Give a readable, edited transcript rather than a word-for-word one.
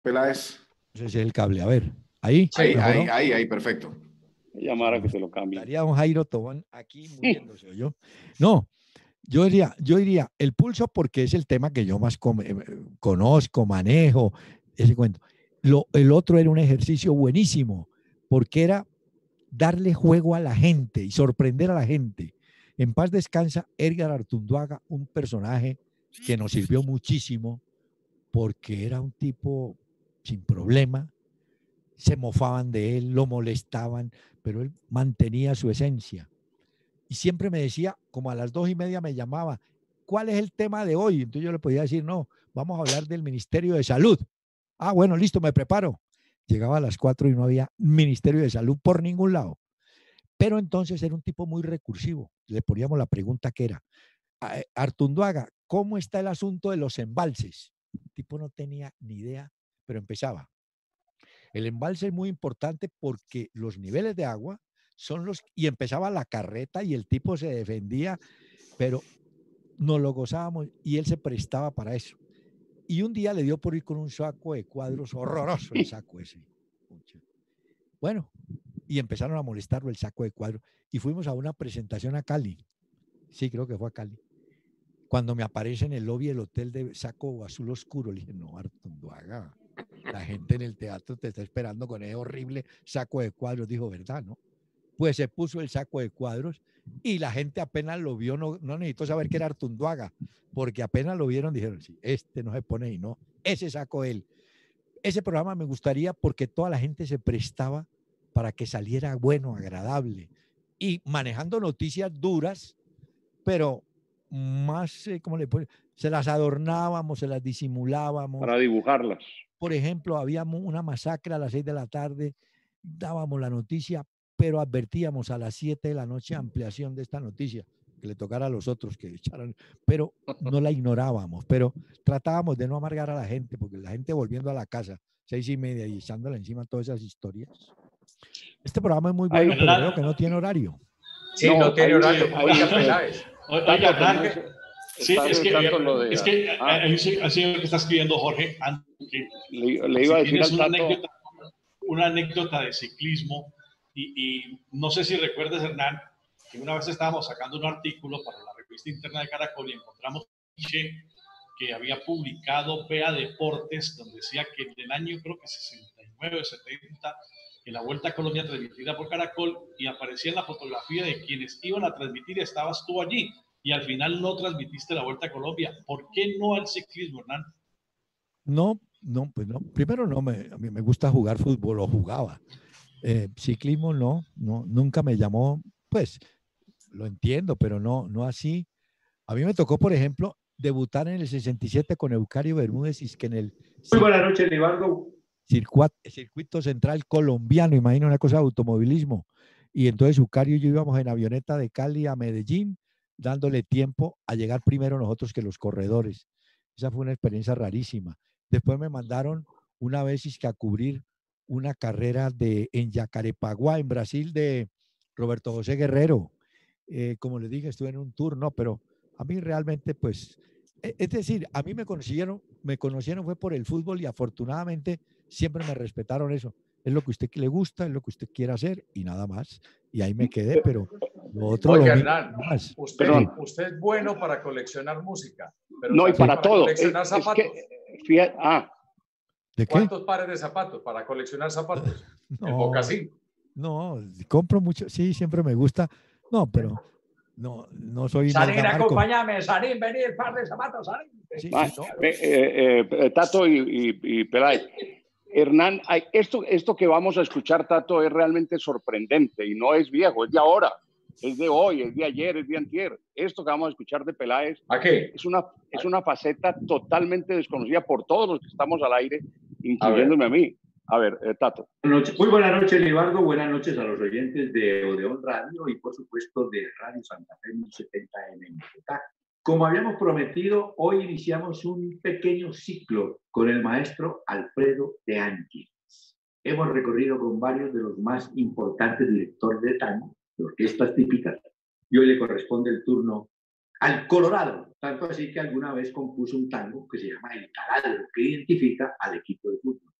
Peláez. Ese es el cable. A ver, ahí. Ahí, ¿mejoró? ahí, perfecto. Llamar a que te lo cambie. Estaría don Jairo Tobón aquí muriéndose, ¿yo? No, yo diría el pulso porque es el tema que yo más conozco, manejo, ese cuento. El otro era un ejercicio buenísimo porque era darle juego a la gente y sorprender a la gente. En paz descansa Edgar Artunduaga, un personaje que nos sirvió muchísimo porque era un tipo sin problema, se mofaban de él, lo molestaban, pero él mantenía su esencia. Y siempre me decía, como a las 2:30 me llamaba, ¿cuál es el tema de hoy? Entonces yo le podía decir, no, vamos a hablar del Ministerio de Salud. Ah, bueno, listo, me preparo. Llegaba a las 4 y no había Ministerio de Salud por ningún lado. Pero entonces era un tipo muy recursivo. Le poníamos la pregunta que era, Artunduaga, ¿cómo está el asunto de los embalses? El tipo no tenía ni idea, pero empezaba. El embalse es muy importante porque los niveles de agua son los... Y empezaba la carreta y el tipo se defendía, pero nos lo gozábamos y él se prestaba para eso. Y un día le dio por ir con un saco de cuadros, horroroso el saco ese. Bueno, y empezaron a molestarlo el saco de cuadros. Y fuimos a una presentación a Cali. Sí, creo que fue a Cali. Cuando me aparece en el lobby del hotel de saco azul oscuro, le dije, no, Artunduaga, la gente en el teatro te está esperando con ese horrible saco de cuadros. Dijo, ¿verdad, no? Pues se puso el saco de cuadros y la gente apenas lo vio, no necesitó saber que era Artunduaga, porque apenas lo vieron, dijeron, sí, este no se pone y no, ese sacó él. Ese programa me gustaría porque toda la gente se prestaba para que saliera bueno, agradable y manejando noticias duras, pero más, ¿cómo le ponen? Se las adornábamos, se las disimulábamos. Para dibujarlas. Por ejemplo, había una masacre a las 6 de la tarde, dábamos la noticia, pero advertíamos a las 7 de la noche ampliación de esta noticia, que le tocara a los otros que echaran, pero no la ignorábamos, pero tratábamos de no amargar a la gente, porque la gente volviendo a la casa, 6:30 y echándole encima todas esas historias. Este programa es muy bueno, pero veo que no tiene horario. Sí, no tiene horario, como dice Peláez. Oiga, Hernán, sí, es que hay un señor que está escribiendo, Jorge, le iba a decir al Tato una anécdota de ciclismo y no sé si recuerdas, Hernán, que una vez estábamos sacando un artículo para la revista interna de Caracol y encontramos que había publicado Vea Deportes, donde decía que en el año creo que 69 o 70 en la Vuelta a Colombia transmitida por Caracol, y aparecía en la fotografía de quienes iban a transmitir, estabas tú allí, y al final no transmitiste la Vuelta a Colombia. ¿Por qué no al ciclismo, Hernán? No, pues no. Primero a mí me gusta jugar fútbol, o jugaba. Ciclismo no, nunca me llamó, pues lo entiendo, pero no así. A mí me tocó, por ejemplo, debutar en el 67 con Eucario Bermúdez, y es que en el... Muy buenas noches, Libardo. Circuito central colombiano, imagina una cosa de automovilismo. Y entonces Eucario y yo íbamos en avioneta de Cali a Medellín, dándole tiempo a llegar primero nosotros que los corredores. Esa fue una experiencia rarísima. Después me mandaron una vez a cubrir una carrera en Jacarepaguá, en Brasil, de Roberto José Guerrero. Como les dije, estuve en un tour, no, pero a mí realmente, pues, es decir, a mí me conocieron fue por el fútbol, y afortunadamente siempre me respetaron eso. Es lo que a usted le gusta, es lo que usted quiere hacer y nada más. Y ahí me quedé, pero lo otro... Oiga, Hernán, usted es bueno para coleccionar música. Pero no, y para todo. Coleccionar zapatos. ¿De qué? ¿Cuántos pares de zapatos para coleccionar zapatos? No, el mocasín. No, compro mucho, sí, siempre me gusta. No, pero no soy... Sarín, acompáñame, Sarín, vení, el par de zapatos, Sarín. Sí, Tato y Peláez. Hernán, esto que vamos a escuchar, Tato, es realmente sorprendente y no es viejo, es de ahora, es de hoy, es de ayer, es de antier. Esto que vamos a escuchar de Peláez es una faceta totalmente desconocida por todos los que estamos al aire, incluyéndome a mí. A ver, Tato. Muy buenas noches, Libardo. Buenas noches a los oyentes de Odeón Radio y, por supuesto, de Radio Santa Fe 1070M en Bogotá. Como habíamos prometido, hoy iniciamos un pequeño ciclo con el maestro Alfredo de Ángeles. Hemos recorrido con varios de los más importantes directores de tango, de orquestas típicas, y hoy le corresponde el turno al Colorado, tanto así que alguna vez compuso un tango que se llama El Taladro, que identifica al equipo de fútbol.